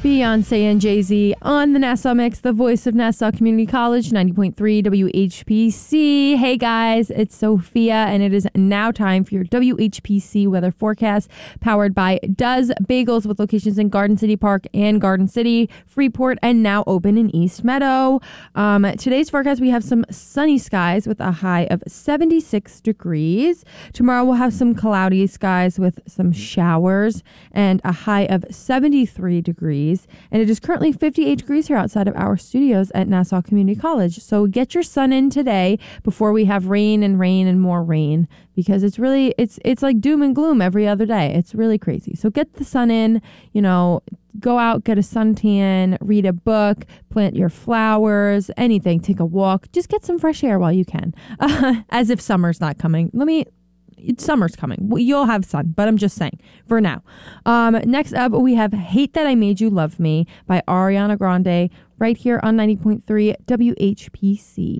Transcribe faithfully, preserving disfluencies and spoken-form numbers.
Beyonce and Jay-Z on the Nassau Mix, the voice of Nassau Community College, ninety point three W H P C. Hey guys, it's Sophia, and it is now time for your W H P C weather forecast, powered by Does Bagels, with locations in Garden City Park and Garden City, Freeport, and now open in East Meadow. Um, today's forecast, we have some sunny skies with a high of seventy-six degrees. Tomorrow we'll have some cloudy skies with some showers and a high of seventy-three degrees. And it is currently fifty-eight degrees here outside of our studios at Nassau Community College. So get your sun in today before we have rain and rain and more rain, because it's really, it's it's like doom and gloom every other day. It's really crazy. So get the sun in, you know, go out, get a suntan, read a book, plant your flowers, anything, take a walk. Just get some fresh air while you can. Uh, as if summer's not coming. Let me... It's summer's coming. Well, you'll have sun, but I'm just saying for now. Um, next up, we have Hate That I Made You Love Me by Ariana Grande right here on ninety point three W H P C.